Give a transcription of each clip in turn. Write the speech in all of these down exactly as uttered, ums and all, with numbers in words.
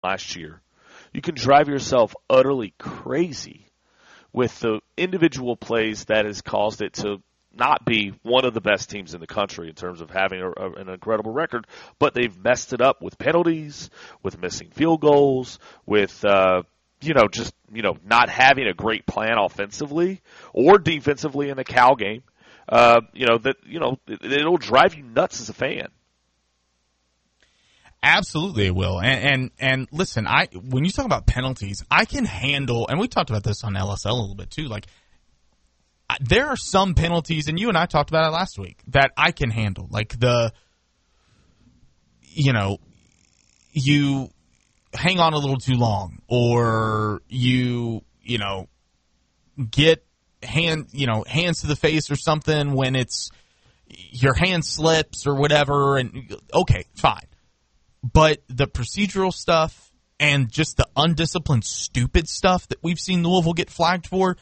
last year. You can drive yourself utterly crazy with the individual plays that has caused it to not be one of the best teams in the country in terms of having a, a, an incredible record, but they've messed it up with penalties, with missing field goals, with uh, you know just you know not having a great plan offensively or defensively in the Cal game. Uh, you know that you know it, it'll drive you nuts as a fan. Absolutely, it will. And, and and listen, I when you talk about penalties, I can handle, and we talked about this on L S L a little bit too. Like, there are some penalties, and you and I talked about it last week, that I can handle. Like the, you know, you hang on a little too long, or you, you know, get hand, you know, hands to the face or something when it's your hand slips or whatever, and okay, fine. But the procedural stuff and just the undisciplined, stupid stuff that we've seen Louisville get flagged for,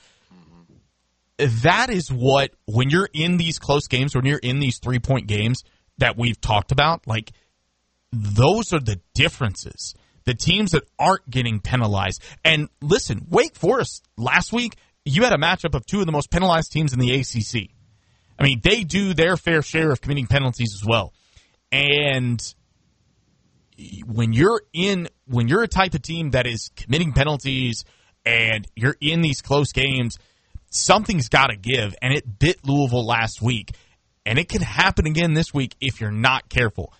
that is what, when you're in these close games, when you're in these three-point games that we've talked about, like, those are the differences. The teams that aren't getting penalized. And listen, Wake Forest last week, you had a matchup of two of the most penalized teams in the A C C. I mean, they do their fair share of committing penalties as well. And when you're in, when you're a type of team that is committing penalties and you're in these close games, something's got to give. And it bit Louisville last week. And it can happen again this week if you're not careful.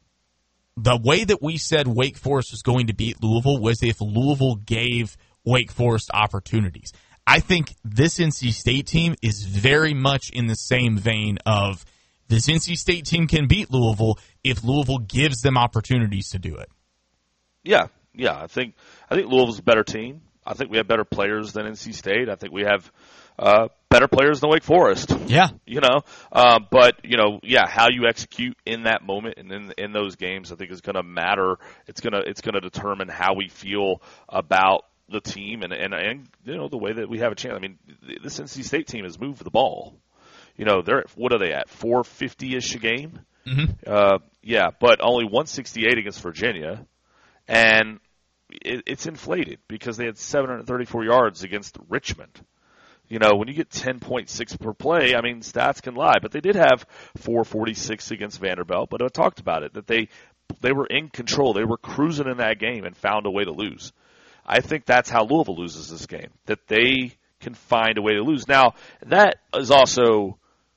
The way that we said Wake Forest was going to beat Louisville was if Louisville gave Wake Forest opportunities. I think this N C State team is very much in the same vein of this N C State team can beat Louisville if Louisville gives them opportunities to do it. Yeah, yeah. I think I think Louisville's a better team. I think we have better players than N C State. I think we have uh, better players than Wake Forest. Yeah. You know, uh, but, you know, yeah, how you execute in that moment and in, in those games I think is going to matter. It's going to it's going to determine how we feel about the team and, and, and, you know, the way that we have a chance. I mean, this N C State team has moved the ball. You know, they're at, what are they at, four fifty-ish a game? Mm-hmm. Uh, yeah, but only one sixty-eight against Virginia. And it, it's inflated because they had seven hundred thirty-four yards against Richmond. You know, when you get ten point six per play, I mean, stats can lie. But they did have four forty-six against Vanderbilt. But I talked about it, that they they were in control. They were cruising in that game and found a way to lose. I think that's how Louisville loses this game, that they can find a way to lose. Now, that is also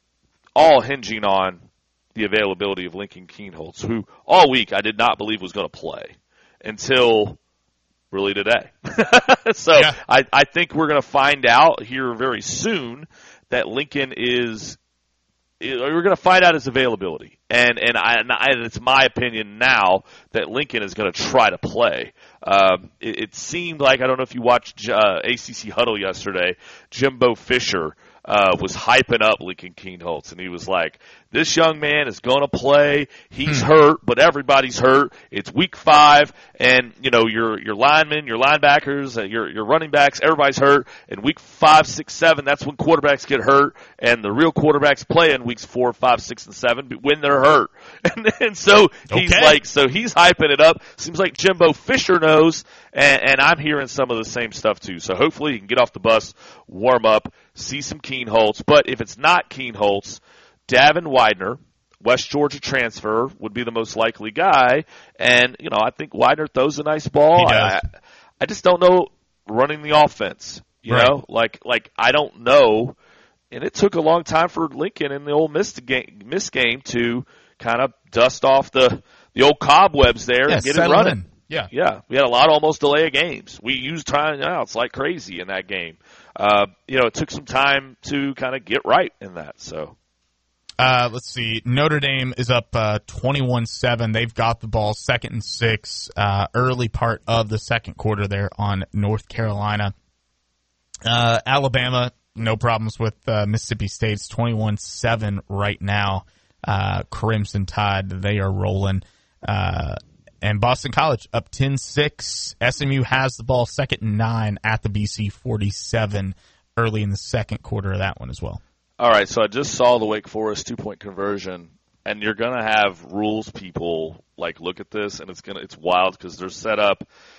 all hinging on the availability of Lincoln Kienholz, who all week I did not believe was going to play until really today. so yeah. I, I think we're going to find out here very soon that Lincoln is – we're going to find out his availability. And and, I, and it's my opinion now that Lincoln is going to try to play. Um, it, it seemed like – I don't know if you watched uh, A C C Huddle yesterday, Jimbo Fisher – Uh, was hyping up Lincoln Kienholz, and he was like, this young man is going to play. He's hmm. hurt, but everybody's hurt. It's week five, and, you know, your your linemen, your linebackers, uh, your your running backs, everybody's hurt. And week five, six, seven, that's when quarterbacks get hurt, and the real quarterbacks play in weeks four, five, six, and seven when they're hurt. And, and so he's okay. like, so he's hyping it up. Seems like Jimbo Fisher knows, and, and I'm hearing some of the same stuff too. So hopefully he can get off the bus, warm up, see some Kienholz. But if it's not Kienholz, Davin Widener, West Georgia transfer, would be the most likely guy. And, you know, I think Widener throws a nice ball. I, I just don't know running the offense. You right. know, like like I don't know. And it took a long time for Lincoln in the old Miss game, Miss game to kind of dust off the, the old cobwebs there yeah, and get it running. In. Yeah. Yeah. We had a lot of almost delay of games. We used timeouts like crazy in that game. Uh, you know, it took some time to kind of get right in that. So, uh, let's see. Notre Dame is up uh, twenty-one seven. They've got the ball second and six, uh, early part of the second quarter there on North Carolina. Uh, Alabama, no problems with uh, Mississippi State. It's twenty-one seven right now. Uh, Crimson Tide, they are rolling. Uh, and Boston College up ten six. S M U has the ball second and nine at the B C forty-seven early in the second quarter of that one as well. All right, so I just saw the Wake Forest two-point conversion, and you're going to have rules people like look at this, and it's gonna it's wild because they're set up